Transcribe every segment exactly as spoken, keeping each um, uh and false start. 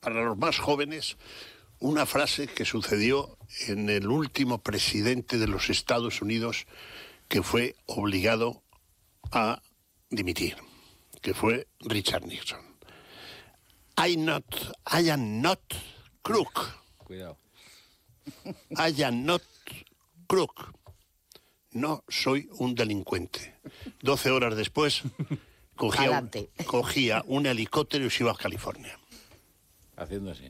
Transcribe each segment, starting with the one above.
para los más jóvenes, una frase que sucedió en el último presidente de los Estados Unidos que fue obligado a dimitir, que fue Richard Nixon. I not, I am not crook. Cuidado. I am not crook. No soy un delincuente. Doce horas después cogía, un, cogía un helicóptero y se iba a California. Haciendo así.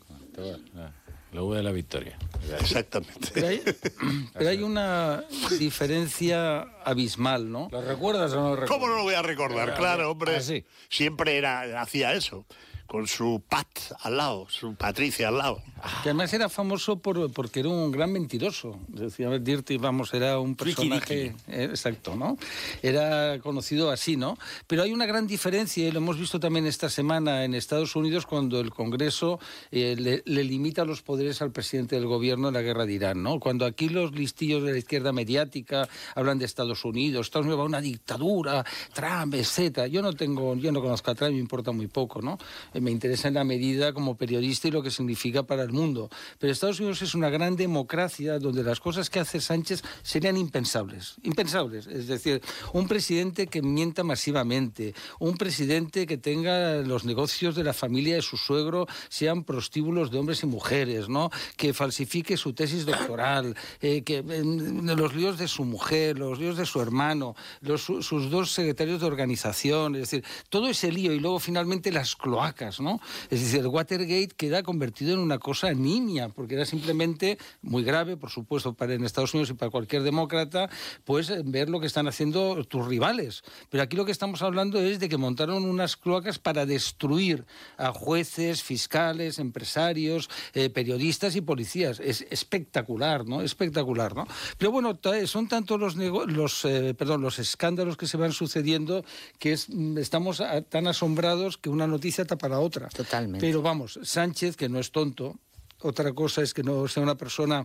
La U de la victoria. Exactamente. Pero hay, pero hay una diferencia abismal, ¿no? ¿Lo recuerdas o no lo recuerdas? ¿Cómo no lo voy a recordar? Claro, hombre. Ah, sí. Siempre era, hacía eso, con su Pat al lado, su Patricia al lado. Que además era famoso por, porque era un gran mentiroso. Decía, Dirty, vamos, era un personaje... Eh, exacto, ¿no? Era conocido así, ¿no? Pero hay una gran diferencia, y lo hemos visto también esta semana en Estados Unidos, cuando el Congreso eh, le, le limita los poderes al presidente del gobierno en la guerra de Irán, ¿no? Cuando aquí los listillos de la izquierda mediática hablan de Estados Unidos, Estados Unidos va a una dictadura, Trump, etcétera. Yo no tengo, yo no conozco a Trump, me importa muy poco, ¿no? Me interesa en la medida como periodista y lo que significa para el mundo. Pero Estados Unidos es una gran democracia donde las cosas que hace Sánchez serían impensables. Impensables. Es decir, un presidente que mienta masivamente, un presidente que tenga los negocios de la familia de su suegro sean prostíbulos de hombres y mujeres, ¿no? Que falsifique su tesis doctoral, eh, que eh, los líos de su mujer, los líos de su hermano, los, sus dos secretarios de organización, es decir, todo ese lío y luego finalmente las cloacas, ¿no? Es decir, el Watergate queda convertido en una cosa nimia, porque era simplemente muy grave, por supuesto, para en Estados Unidos y para cualquier demócrata, pues ver lo que están haciendo tus rivales. Pero aquí lo que estamos hablando es de que montaron unas cloacas para destruir a jueces, fiscales, empresarios, eh, periodistas y policías. Es espectacular, ¿no? Espectacular, ¿no? Pero bueno, son tantos los, los, eh, perdón, los escándalos que se van sucediendo que es, estamos a, tan asombrados que una noticia tapa la otra. Totalmente. Pero vamos, Sánchez, que no es tonto, otra cosa es que no sea una persona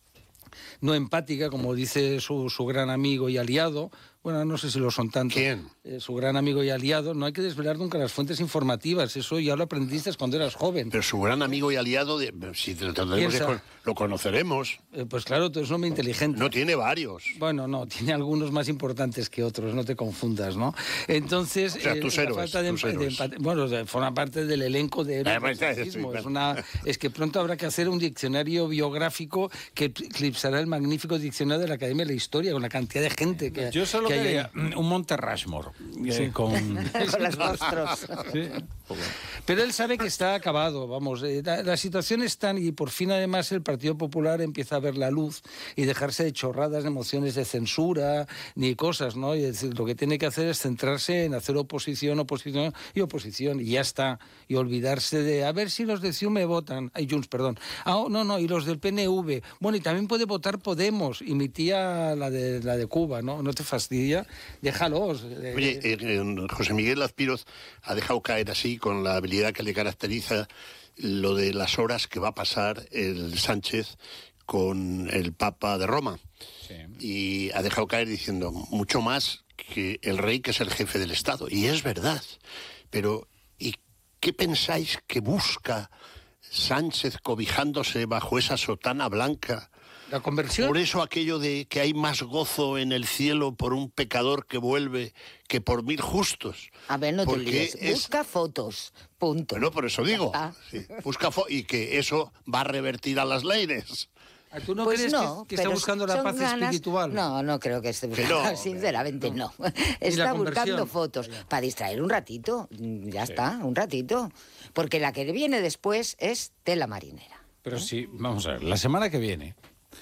no empática, como dice su, su gran amigo y aliado. Bueno, no sé si lo son tanto. ¿Quién? Eh, su gran amigo y aliado. No hay que desvelar nunca las fuentes informativas. Eso ya lo aprendiste cuando eras joven. Pero su gran amigo y aliado, de, si te, te, te, te, lo conoceremos. Eh, pues claro, tú eres un hombre inteligente. No tiene varios. Bueno, no, tiene algunos más importantes que otros, no te confundas, ¿no? Entonces, o sea, tus eh, héroes, la falta de, tus de héroes. empate, bueno, forma parte del elenco de héroes del fascismo. Es, una, es que pronto habrá que hacer un diccionario biográfico que eclipsará el magnífico diccionario de la Academia de la Historia, con la cantidad de gente que Yo solo que quería hay. un Monte Rushmore eh, sí. con... con los monstruos. Sí. Pero él sabe que está acabado, vamos. Eh, la, la situación es tan... Y por fin, además, el Partido Popular empieza a ver la luz y dejarse de chorradas, de mociones de censura, ni cosas, ¿no? Y es decir, lo que tiene que hacer es centrarse en hacer oposición, oposición y oposición, y ya está. Y olvidarse de... A ver si los de C I U me votan. Ay, Junts, perdón. Ah, no, no, y los del P N V. Bueno, y también puede votar Podemos, y mi tía, la de, la de Cuba, ¿no? ¿No te fastidia? Déjalos. Oye, eh, José Miguel Azpiroz ha dejado caer así, con la habilidad que le caracteriza, lo de las horas que va a pasar el Sánchez con el Papa de Roma. Sí. Y ha dejado caer diciendo mucho más que el rey, que es el jefe del Estado. Y es verdad. Pero, ¿y qué pensáis que busca Sánchez cobijándose bajo esa sotana blanca? ¿La conversión? Por eso aquello de que hay más gozo en el cielo por un pecador que vuelve que por mil justos. A ver, no te líes. Es... Busca fotos, punto. Bueno, por eso digo. Sí, busca fo... y que eso va a revertir a las leyes. ¿Tú no pues crees no, que, que está buscando la paz ganas... espiritual? No, no creo que esté buscando, no, sinceramente no. no. Está buscando fotos para distraer un ratito, ya sí. está, un ratito. Porque la que viene después es tela marinera. Pero ¿eh? sí, vamos a ver, la semana que viene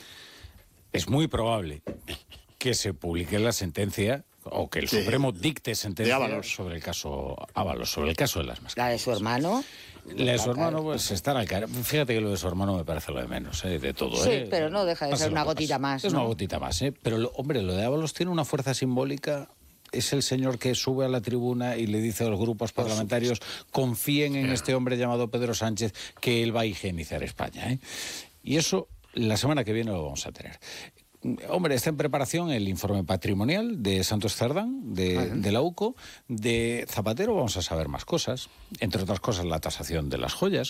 es muy probable que se publique la sentencia o que el sí. Supremo dicte sentencia sobre el caso Ábalos, sobre el caso de las máscaras. La de su hermano. La de su hermano, pues estar al caer. Fíjate que lo de su hermano me parece lo de menos, ¿eh? De todo. Sí, ¿eh? pero no deja de ser una gotita más. Es ¿no? una gotita más, ¿eh? Pero, lo, hombre, lo de Ábalos tiene una fuerza simbólica. Es el señor que sube a la tribuna y le dice a los grupos parlamentarios: confíen en este hombre llamado Pedro Sánchez, que él va a higienizar España, ¿eh? Y eso la semana que viene lo vamos a tener. Hombre, está en preparación el informe patrimonial de Santos Cerdán, de, de la U C O. De Zapatero vamos a saber más cosas, entre otras cosas la tasación de las joyas,